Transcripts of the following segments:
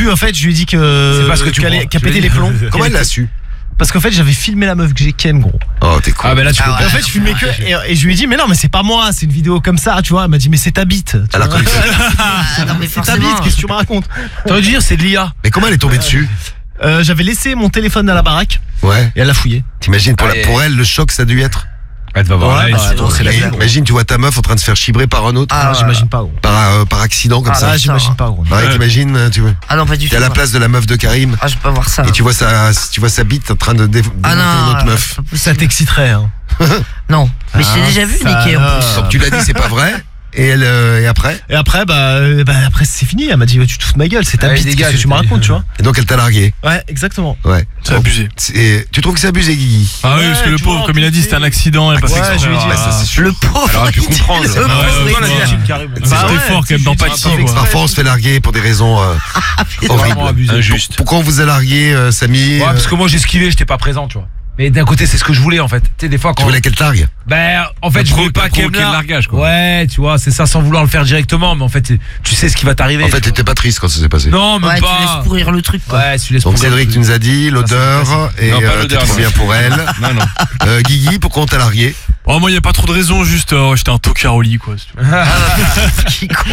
su, en fait, je lui ai dit que. C'est parce que tu qu'elle crois. qui a pété les plombs. Comment elle l'a su? Parce qu'en fait, j'avais filmé la meuf que j'ai ken, gros. Oh, t'es con. Ah, ben là, tu peux Et en fait, je filmais que. Et je lui ai dit, mais non, mais c'est pas moi, c'est une vidéo comme ça, tu vois. Elle m'a dit, mais c'est ta bite. tu Elle a vois. connu ça. Ah, non, mais C'est ta bite, forcément. qu'est-ce que tu me racontes? T'aurais dû dire, c'est de l'IA. Mais comment elle est tombée dessus? J'avais laissé mon téléphone à la baraque Ouais. et elle l'a fouillé. T'imagines, Allez. pour elle, le choc, ça a dû être. Elle va voir Ouais, là, bah, c'est non, c'est la vie. Imagine, tu vois ta meuf en train de se faire chibrer par un autre. Ah, j'imagine pas, gros. Par accident, comme ça. Ah, j'imagine pas, gros. Ouais, t'imagines, tu vois. Ah non, pas du tout. T'es à la place de la meuf de Karim. Ah, je peux pas voir ça. Et tu vois sa bite en train de démonter Ah une non, autre meuf. Ça t'exciterait, hein. Non, mais je t'ai déjà vu ça niquer en va. plus. Donc tu l'as dit, c'est pas vrai. Et elle, et après? Et après, après c'est fini. Elle m'a dit, tu te fous de ma gueule, c'est ta Allez, bite, dégage, qu'est-ce que tu me racontes, tu vois. Et donc elle t'a largué. Ouais, exactement. Ouais. C'est abusé. Tu trouves que c'est abusé, Guigui? Ah oui, parce que le tu pauvre, vois, comme il a dit, c'était un accident. Elle Ouais, passait je lui ai dit, ça, c'est sûr. Le pauvre. Elle aurait pu il dit, comprendre. le Ouais, pauvre, ouais, il ouais, dit. C'était Bah ouais, fort quand même d'empathie, quoi. Parfois on se fait larguer pour des raisons horribles. Injuste. Pourquoi on vous a largué, Samy? Ouais, parce que moi j'ai esquivé, j'étais pas présent, tu vois. Mais d'un côté, c'est ce que je voulais en fait. Tu sais, des fois Tu quand. voulais qu'elle te largue? Ben, en fait, je voulais pas qu'elle me provoquer le largue. largage, quoi. Ouais, tu vois, c'est ça sans vouloir le faire directement, mais en fait, tu sais ce qui va t'arriver. En fait, t'étais pas triste quand ça s'est passé. Non, même Ouais, tu pas. laisses pourrir le truc, quoi. Ouais, tu laisses Donc pourrir Cédric, le tu truc. nous as dit l'odeur et Non, pas t'es l'odeur, trop non. bien pour elle. Non, non. Guigui, pourquoi on t'a largué? Oh, moi, il n'y a pas trop de raisons, juste j'étais un tocard au lit, quoi. si tu veux. Qui con.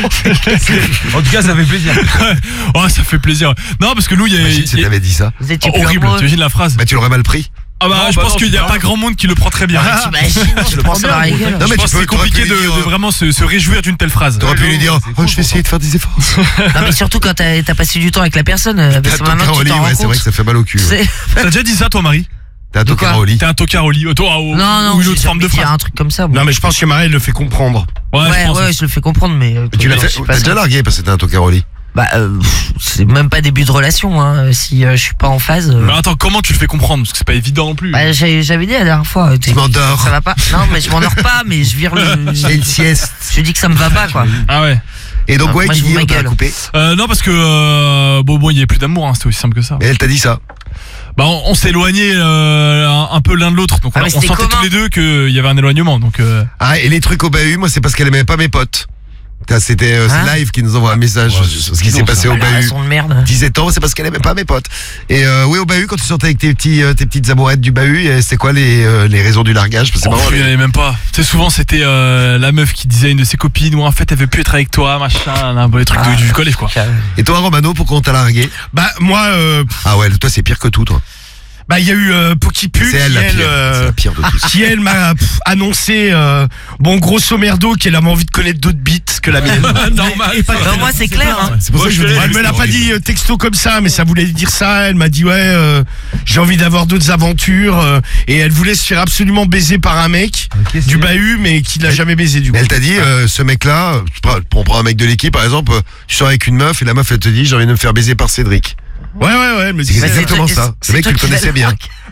En tout cas, ça fait plaisir. Oh, ça fait plaisir. Non, parce que nous, il y a. Imagine si t'avais dit ça. Vous étiez Oh, plus horrible, amoureux. t'imagines la phrase? Bah tu l'aurais mal pris. Ah bah, Non, je bah pense non, qu'il n'y a c'est pas pas grand monde qui le prend très bien. T'imagines, tu le prends sur la rigole. Non, mais Je tu pense que peux c'est compliqué t'aurais pu lui de dire- vraiment se réjouir d'une telle phrase. T'aurais pu lui dire, oh je vais essayer de faire des efforts. Non, mais surtout quand t'as passé du temps avec la personne, parce T'as que un maintenant tocard au tu lit, t'en ouais, rends c'est vrai que compte. ça fait mal au cul. ouais. C'est- T'as déjà dit ça, toi, Marie? T'as un tocard quoi au lit. T'es un tocard au lit. Toi, Non, non, ou une j'ai autre forme de jamais dit phrase. un truc comme ça. moi. Non, mais je pense que Marie, elle le fait comprendre. Ouais, je Ouais, pense. ouais, je le fais comprendre, mais. Tu l'as je fait, suis pas t'as déjà ça. largué parce que t'es un tocard au lit. Bah, c'est même pas début de relation, hein. Si je suis pas en phase. Mais attends, comment tu le fais comprendre? Parce que c'est pas évident non plus. Bah, j'avais dit la dernière fois. Tu m'endors. Ça va pas. Non, mais je m'endors pas, mais je vire le. J'ai une sieste. Je dis que ça me va pas, quoi. Ah ouais. Et donc Ah, ouais, moi, je Guigui, vous on t'a gueule. coupé. Non, parce que bon, il y avait plus d'amour, hein, c'était aussi simple que ça. Et elle t'a dit ça. Bah, on s'est éloigné un peu l'un de l'autre, donc Ah, mais on c'était sentait commun. tous les deux qu'il y avait un éloignement, donc. Ah, et les trucs au bahut, moi c'est parce qu'elle aimait pas mes potes. C'était Hein c'est Live qui nous envoie un message sur ce qui s'est passé au La bahut. raison de merde. 17 ans, c'est parce qu'elle aimait pas mes potes. Et oui, au bahut, quand tu sortais avec tes petites amourettes du bahut, c'était quoi les raisons du largage? Parce que c'est Oh, marrant, il y en avait même pas. Tu sais, souvent c'était la meuf qui disait à une de ses copines, ou en fait elle veut plus être avec toi, machin, un peu les trucs du collège, quoi. Et toi, Romano, pourquoi on t'a largué? Bah, moi, Ah ouais, toi c'est pire que tout, toi. bah, il y a eu Pokipu C'est elle qui, la pire. elle, C'est la pire de tous. qui elle m'a annoncé, bon, grosso merdo, qu'elle avait envie de connaître d'autres beats que la mienne. Normal. Non, moi, c'est clair, hein. C'est pour ça que je vous dis. Elle me l'a pas dit texto comme ça, mais ça voulait dire ça. Elle m'a dit ouais, j'ai envie d'avoir d'autres aventures, et elle voulait se faire absolument baiser par un mec du bahut, mais qui l'a jamais baisé du coup. Mais elle t'a dit, ce mec-là, on prend un mec de l'équipe, par exemple, tu sors avec une meuf et la meuf elle te dit, j'ai envie de me faire baiser par Cédric. Ouais, elle me C'est disait. exactement ça. Ce mec, tu le connaissais bien.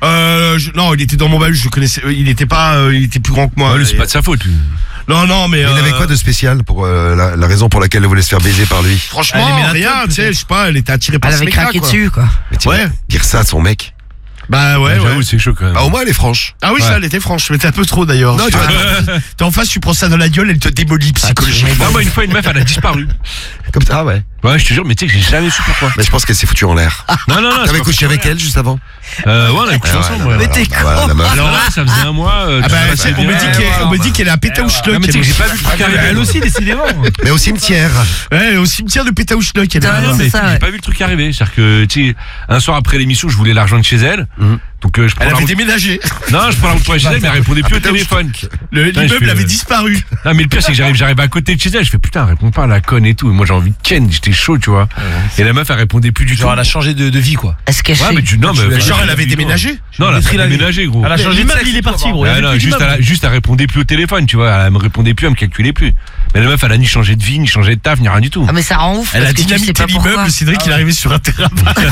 Non, il était dans mon bahut, je le connaissais. Il était pas, il était plus grand que moi. Ouais, lui, c'est Et- pas de sa faute, lui. Non, mais. Mais il avait quoi de spécial pour la raison pour laquelle elle voulait se faire baiser par lui? Franchement, Elle aimait la rien, teub, tu sais, je sais pas, elle était attirée par Elle ce avait mec-là, craqué quoi. dessus, quoi. Mais Ouais. dire ça à son mec. Bah ouais. J'avoue, c'est chaud quand même. Bah au moins elle est franche. Ah oui, ça, elle était franche, mais t'es un peu trop d'ailleurs. Non, tu vois, T'es en face, tu prends ça dans la gueule, elle te démolit psychologiquement. Non, moi, une fois, une meuf, elle a disparu. comme ça, ouais. Ouais, je te jure, mais tu sais que j'ai jamais su pourquoi. Mais je pense qu'elle s'est foutue en l'air. Non, non, non. T'avais couché avec elle juste avant? Ouais, on a couché ensemble, ouais. Mais t'es Voilà, la meuf. Alors là, ça faisait un mois. Ah bah, on me dit qu'elle est à Pétaouchnok. Non, mais tu sais que j'ai pas vu le truc arriver. Elle aussi, décidément. Mais au cimetière. Ouais, au cimetière de Pétaouchnok, elle est Ah, là. non, c'est ça, J'ai ouais. pas vu le truc arriver. C'est-à-dire que, tu sais, un soir après l'émission, je voulais la rejoindre chez elle. Donc, je prends Elle la avait route. déménagé. Non, je prends la route pour aller chez elle, mais elle répondait plus au téléphone. L'immeuble je fais, avait disparu. Non, mais le pire, c'est que j'arrive à côté de chez elle. Je fais putain, elle répond pas à la conne et tout. Et moi, j'ai envie de ken. J'étais chaud, tu vois. Et la meuf, elle répondait plus du tout. Genre, elle a changé de vie, quoi. Elle se cachait. Ouais, mais non, mais. Genre, elle avait déménagé. Non, elle a pas déménagé, gros. Elle a changé de L'immeuble, sexe. il est parti, gros. Ah non, juste elle répondait plus au téléphone, tu vois. Elle me répondait plus, elle me calculait plus. Mais la meuf, elle a ni changé de vie, ni changé de taf, ni rien du tout. Ah, mais ça rend ouf. Elle a parce que tu sais dynamité pas pourquoi. l'immeuble, Cédric, il est arrivé sur un terrain.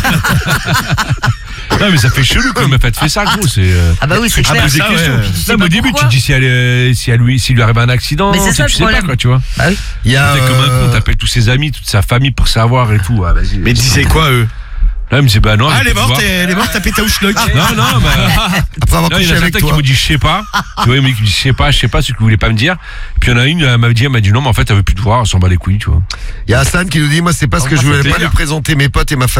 Non, mais ça fait chelou quand la meuf, elle te fait ça, gros. C'est. Ah bah oui, c'est Ah clair. bah ça, Tu ouais. sais Non, mais pas au début, tu pourquoi. te dis s'il lui arrive un accident, Mais c'est ça, tu le sais pas, problème. quoi, tu vois. Ah oui. Il y a. T'es comme un con, t'appelles tous ses amis, toute sa famille pour savoir et tout. Ah, vas-y. Mais disais quoi, eux? Là, mais c'est bah non. Ah, je elle est peux morte, voir. elle est morte à Pétaouchnok. Non, non, bah. Après avoir Non, il y couché en a avec certains qui toi. m'ont dit je sais pas. Tu vois, il m'a dit je sais pas, ce que vous voulez pas me dire. Puis il y en a une, elle m'a dit non, mais en fait, elle veut plus te voir, elle s'en bat les couilles, tu vois. Il y a Hassan qui nous dit, moi c'est parce que je voulais pas lui présenter mes potes et ma famille.